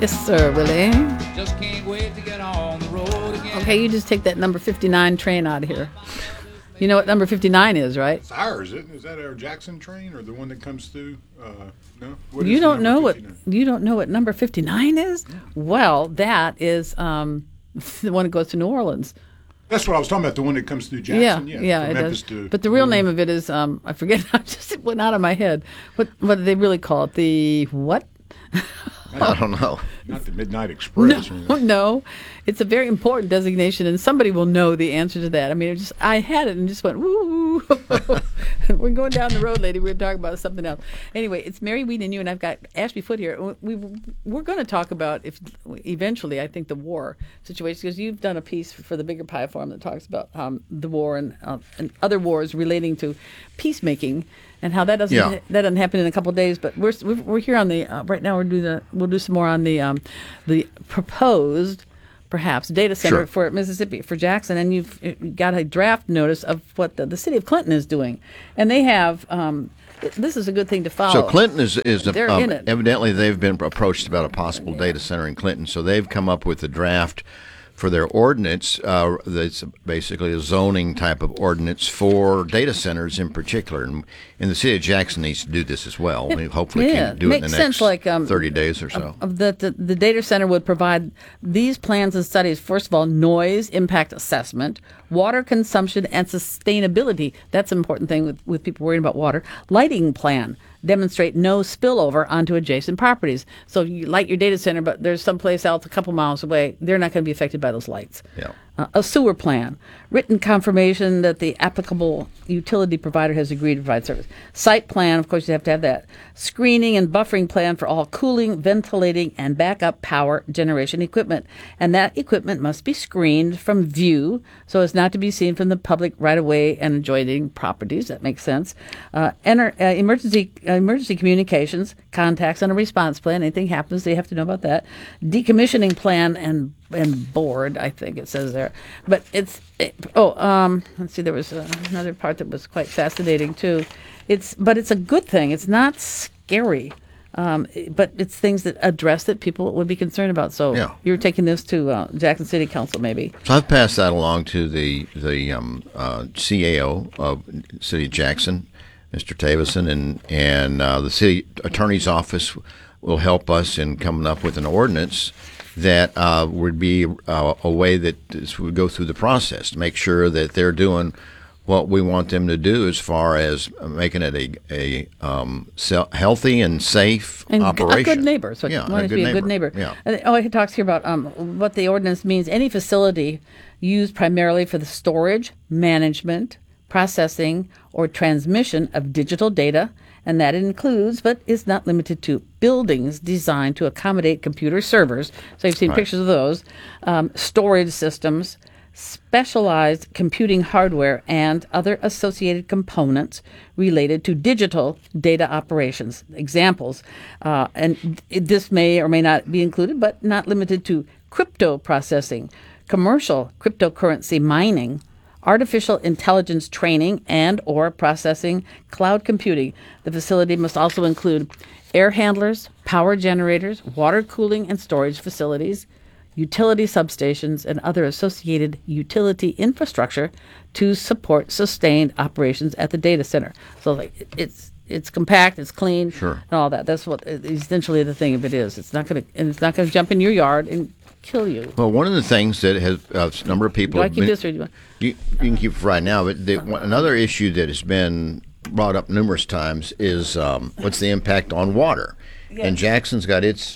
Yes, sir, Willie. Just can't wait to get on the road again. Okay, you just take that number 59 train out of here. You know what number 59 is, right? It's ours, isn't it? Is that our Jackson train or the one that comes through? No. What You is don't know number what 59? you don't know what number 59 is? Well, that is the one that goes to New Orleans. That's what I was talking about. The one that comes through Jackson. Yeah, from it Memphis does. to. But the real name of it is I forget. It went out of my head. What do they really call it? The what? I don't know. Not the Midnight Express. or anything. No, it's a very important designation, and somebody will know the answer to that. I mean, I had it and just went, woo. We're going down the road, lady. We're talking about something else. Anyway, it's Mary Weed and you, and I've got Ashby Foote here. We're going to talk about, if eventually, I think, the war situation, because you've done a piece for the Bigger Pie Forum that talks about the war and other wars relating to peacemaking. And how that doesn't happen in a couple of days, but we're here on the right now. We'll do some more on the proposed, perhaps, data center for Mississippi, for Jackson, and you've got a draft notice of what the city of Clinton is doing, and they have. This is a good thing to follow. So Clinton is They're in it. Evidently they've been approached about a possible data center in Clinton, so they've come up with a draft for their ordinance. That's basically a zoning type of ordinance for data centers in particular. And the city of Jackson needs to do this as well. We hopefully can do it in the Makes next sense, like, 30 days or so. The data center would provide these plans and studies. First of all, noise impact assessment, water consumption and sustainability. That's an important thing with people worrying about water. Lighting plan. Demonstrate no spillover onto adjacent properties. So you light your data center, but there's someplace else a couple miles away. They're not going to be affected by those lights. Yeah. A sewer plan. Written confirmation that the applicable utility provider has agreed to provide service. Site plan, of course, you have to have that. Screening and buffering plan for all cooling, ventilating, and backup power generation equipment. And that equipment must be screened from view so as not to be seen from the public right away and adjoining properties. That makes sense. Emergency communications, contacts, and a response plan. Anything happens, they have to know about that. Decommissioning plan and board, I think it says there. But let's see, there was another part that was quite fascinating too. But it's a good thing. It's not scary. But it's things that address that people would be concerned about. So you're taking this to Jackson City Council, maybe. So I've passed that along to the CAO of City of Jackson, Mr. Tavison, and the city attorney's office will help us in coming up with an ordinance that would be a way that this would go through the process to make sure that they're doing what we want them to do as far as making it a healthy and safe and operation. A good neighbor. So yeah, want to be a good neighbor. Yeah. It talks here about what the ordinance means. Any facility used primarily for the storage, management, processing, or transmission of digital data, and that includes, but is not limited to, buildings designed to accommodate computer servers. So you've seen pictures of those, storage systems, specialized computing hardware, and other associated components related to digital data operations. Examples, and this may or may not be included, but not limited to crypto processing, commercial cryptocurrency mining, artificial intelligence training and or processing, cloud computing. The facility must also include air handlers, power generators, water cooling and storage facilities, utility substations, and other associated utility infrastructure to support sustained operations at the data center. So it's compact, it's clean, and all that. That's what essentially the thing of it is. It's not going to jump in your yard and kill you. Well, one of the things that has a number of people. Do I keep this or do you want? You can keep it right now. But another issue that has been brought up numerous times is what's the impact on water? Yes. And Jackson's got its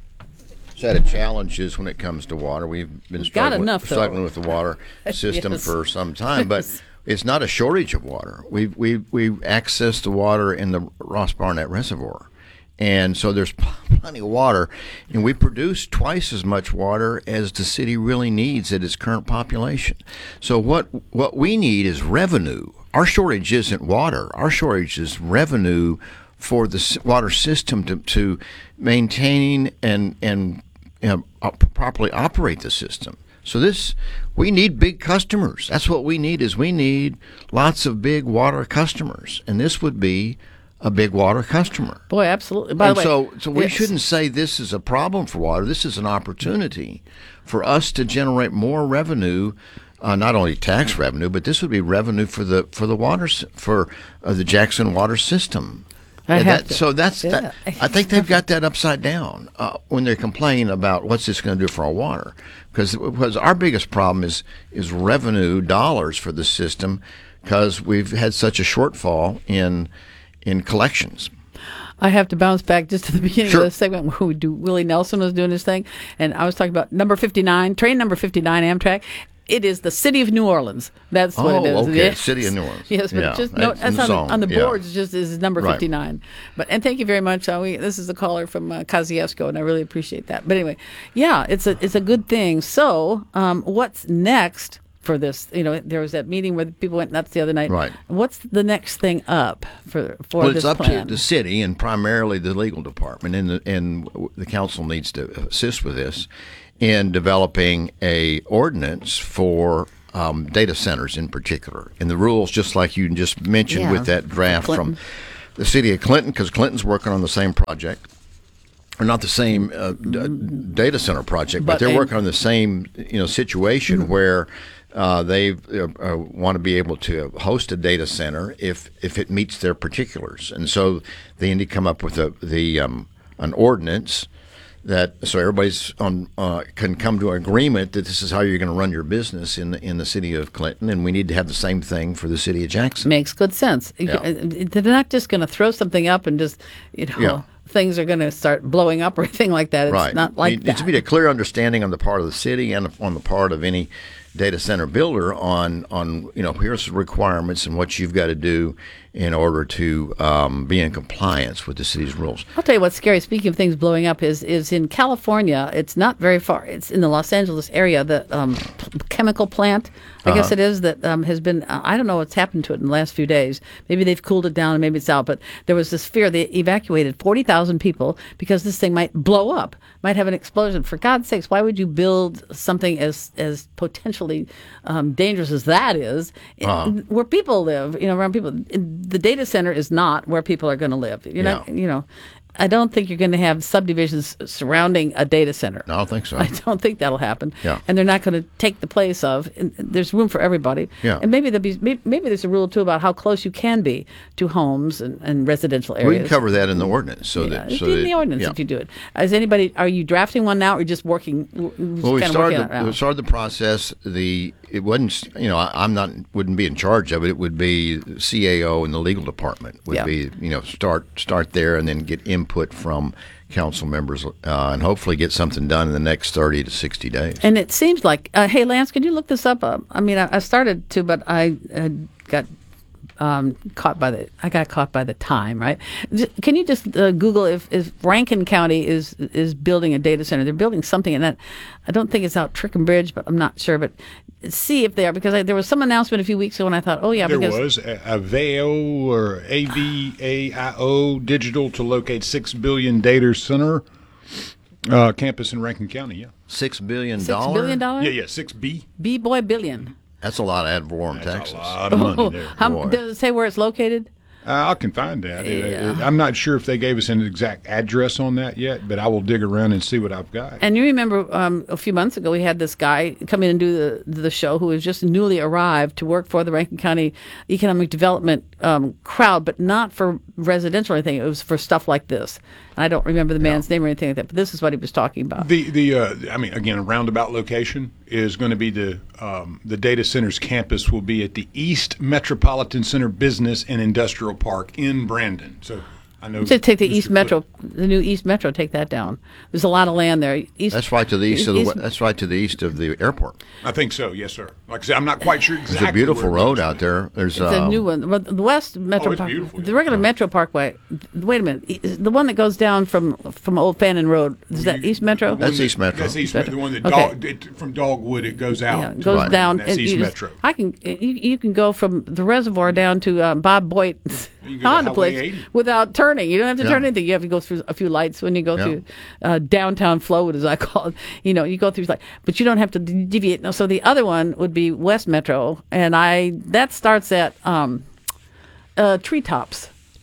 set of challenges when it comes to water. We've been struggling with the water system for some time, but it's not a shortage of water. We access the water in the Ross Barnett Reservoir. And so there's plenty of water, and we produce twice as much water as the city really needs at its current population. So what we need is revenue. Our shortage isn't water. Our shortage is revenue for the water system to maintain and properly operate the system. So we need big customers. That's what we need. We need lots of big water customers, and this would be a big water customer. Boy, absolutely. By And the way, so we it's- shouldn't say this is a problem for water. This is an opportunity for us to generate more revenue, not only tax revenue, but this would be revenue for the the Jackson water system. I And have that- to- so that's yeah. that. I think they've got that upside down when they complain about what's this going to do for our water, because our biggest problem is revenue dollars for the system, because we've had such a shortfall in collections. I have to bounce back just to the beginning Sure. of the segment where Willie Nelson was doing his thing, and I was talking about number 59, train number 59, Amtrak. It is the city of New Orleans. That's what it is. Oh, okay. Yeah. City of New Orleans. Yes, but Yeah, just that's that's in the on, song. on the Yeah. boards. Just is number Right. 59. And thank you very much. This is a caller from Kosciuszko, and I really appreciate that. But anyway, yeah, it's a good thing. So, what's next for this? There was that meeting where people went nuts the other night. Right. What's the next thing up for Well, this it's up plan? to the city and primarily the legal department, and the council needs to assist with this in developing a ordinance for data centers in particular, and the rules, just like you just mentioned Yeah, with that draft from Clinton. the city of Clinton, because Clinton's working on the same project. Or not the same data center project, but But they're a- working on the same situation where they want to be able to host a data center if it meets their particulars, and so they need to come up with an ordinance that so everybody's on can come to an agreement that this is how you're going to run your business in the city of Clinton, and we need to have the same thing for the city of Jackson. Makes good sense. Yeah. They're not just going to throw something up and just, Yeah. things are going to start blowing up or anything like that. It's Right. not like It that. needs to be a clear understanding on the part of the city and on the part of any data center builder on here's the requirements and what you've got to do in order to be in compliance with the city's rules. I'll tell you what's scary. Speaking of things blowing up, is in California. It's not very far. It's in the Los Angeles area. The chemical plant, I guess it is, that has been. I don't know what's happened to it in the last few days. Maybe they've cooled it down and maybe it's out. But there was this fear. They evacuated 40,000 people because this thing might blow up, might have an explosion. For God's sakes, why would you build something as potentially dangerous as that is where people live? Around people. The data center is not where people are going to live. You're not, I don't think you're going to have subdivisions surrounding a data center. No, I don't think so. I don't think that'll happen. Yeah. And they're not going to take the place of. And there's room for everybody. Yeah. And maybe there's a rule too about how close you can be to homes and residential areas. We can cover that in the ordinance. So Yeah, that it's so in that, the ordinance yeah. if you do it. Are you drafting one now, or just working? Well, we started the process. It wasn't, wouldn't be in charge of it. It would be CAO and the legal department would Yeah. be, start there and then get input from council members and hopefully get something done in the next 30 to 60 days. And it seems like, hey, Lance, could you look this up? I started to, but I got caught by the time, right? Can you just Google if Rankin County is building a data center? They're building something, and that I don't think it's out Trickenbridge, but I'm not sure. But see if they are, because there was some announcement a few weeks ago, and I thought, oh yeah, There because was Aveo or AVAIO Digital to locate $6 billion data center campus in Rankin County. Yeah, $6 billion? $6 billion. yeah, 6B. B-boy billion. That's a lot of ad valorem That's taxes. a lot of money there. Boy. Does it say where it's located? I can find that. Yeah. I'm not sure if they gave us an exact address on that yet, but I will dig around and see what I've got. And you remember a few months ago, we had this guy come in and do the show who was just newly arrived to work for the Rankin County Economic Development crowd, but not for residential or anything. It was for stuff like this. And I don't remember the man's name or anything like that, but this is what he was talking about. Again, a roundabout location is going to be the data center's campus will be at the East Metropolitan Center Business and Industrial Park in Brandon. So I know. To take the Mr. East Metro, the new East Metro, take that down. There's a lot of land there. That's right to the east of that's right to the east of the airport. I think so. Yes, sir. Like I said, I'm not quite sure exactly. There's a beautiful where it road is. out there. There's It's a new one. But the West Metro it's Park, beautiful, the yeah. regular Metro Parkway. Wait a minute, the one that goes down from Old Fannin Road, is that East Metro? That's East Metro. That's East Metro. The one that Okay. from Dogwood it goes out. Yeah, it goes Right. down. That's and East you just- Metro. You can go from the reservoir down to Bob Boyd's You can go to Honda Highway place 80. without turning. You don't have to Yeah. turn anything. You have to go through a few lights when you go through downtown Flowood, as I call it. You go through but you don't have to deviate. No, so the other one would be West Metro, and that starts at treetops.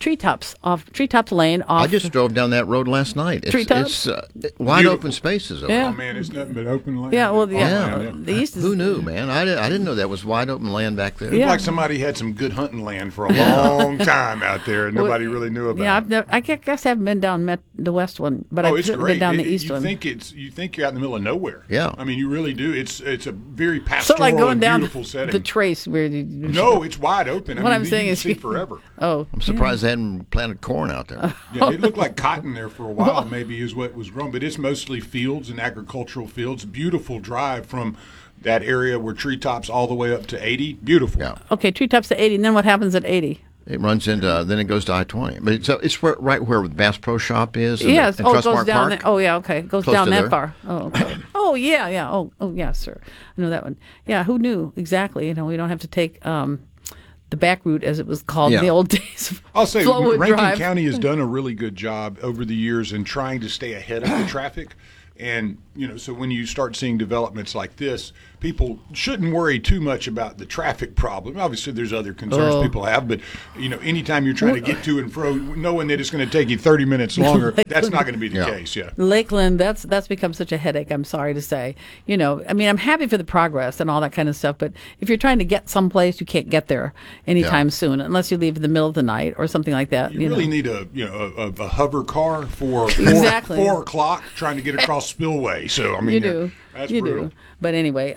Treetops Lane off. I just drove down that road last night. Treetops? It's wide Beautiful. open spaces over Yeah. there. Oh man, it's nothing but open land. Yeah, well, Oh, yeah. man, The east is. Who knew, man? I didn't know that was wide open land back there. Yeah. Like somebody had some good hunting land for a long time out there, and nobody really knew about Yeah, it. I've never, I guess I haven't been down the west one, but Oh, I've it's certainly great. been down the It- east you one. you think you're out in the middle of nowhere. Yeah. I mean, you really do. It's a very So pastoral like going and down beautiful setting. the trace where you, No, it's wide open. What I I'm mean, saying you can is see forever. Oh, I'm surprised they hadn't planted corn out there. Yeah, it looked like cotton there for a while, maybe is what was grown, but it's mostly fields and agricultural fields. Beautiful drive from that area where treetops all the way up to 80. Beautiful. Yeah. okay. Treetops to 80, and then what happens at 80? It runs into, then it goes to I-20. But it's right where the Bass Pro Shop is. And Yes. and Oh, it goes Trustmark down. Park. That, oh, yeah. Okay, it goes Close down to that there. far. Oh, okay. Oh, yeah, yeah. Oh, yeah, sir. I know that one. Yeah. Who knew exactly? You know, we don't have to take the back route, as it was called in Yeah. the old days. Of I'll say Flowwood Rankin Drive. County has done a really good job over the years in trying to stay ahead of the traffic. And, so when you start seeing developments like this, people shouldn't worry too much about the traffic problem. Obviously, there's other concerns Oh. people have, but, anytime you're trying to get to and fro, knowing that it's going to take you 30 minutes longer, that's not going to be the Yeah. case, yeah. Lakeland, that's become such a headache. I'm sorry to say. I mean, I'm happy for the progress and all that kind of stuff, but if you're trying to get someplace, you can't get there anytime soon unless you leave in the middle of the night or something like that. You really need a hover car for Exactly. 4 o'clock trying to get across Spillway. So I mean, you do. that's you brutal. do. But anyway,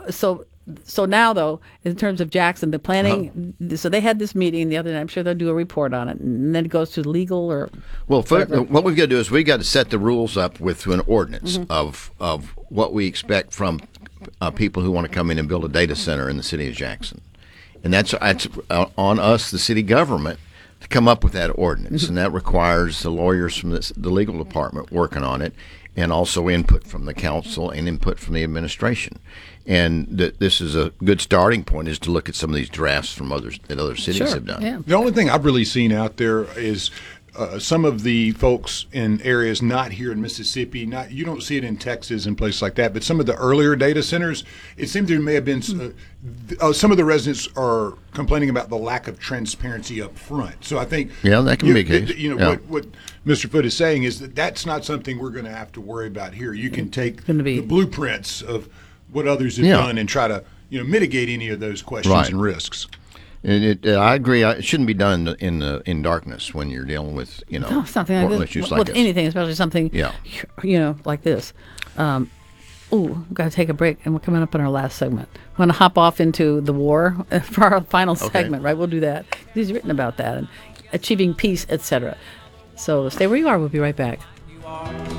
so now though, in terms of Jackson, the planning. So they had this meeting the other night. I'm sure they'll do a report on it, and then it goes to legal or. Well, what we've got to do is we got to set the rules up with an ordinance of what we expect from people who want to come in and build a data center in the city of Jackson, and that's on us, the city government, to come up with that ordinance, and that requires the lawyers from the legal department working on it, and also input from the council and input from the administration. And this is a good starting point, is to look at some of these drafts from that other cities have done. Yeah. The only thing I've really seen out there is some of the folks in areas not here in Mississippi. You don't see it in Texas and places like that, but some of the earlier data centers, it seemed there may have been some of the residents are complaining about the lack of transparency up front. So I think that can be a case. What Mr. Foote is saying is that that's not something we're going to have to worry about here. You can take Gonna be- the blueprints of what others have done and try to mitigate any of those questions Right. and risks. And I agree. It shouldn't be done in darkness when you're dealing with Something like important this. issues With like this. anything, especially something. Yeah. Like this. We've got to take a break, and we're coming up on our last segment. We're going to hop off into the war for our final segment, right? We'll do that. He's written about that and achieving peace, etc. So stay where you are. We'll be right back.